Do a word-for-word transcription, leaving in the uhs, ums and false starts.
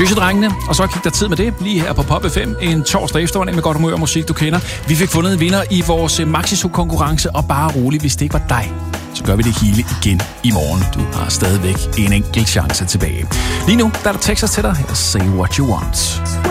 Tøsedrengene, og så gik der tid med det, lige her på Pop F M, en torsdag eftermiddag med godt humør og musik, du kender. Vi fik fundet en vinder i vores Maxisug-konkurrence, og bare rolig, hvis det ikke var dig, så gør vi det hele igen i morgen. Du har stadigvæk en enkelt chance tilbage. Lige nu, der er der Texas til dig. Say what you want.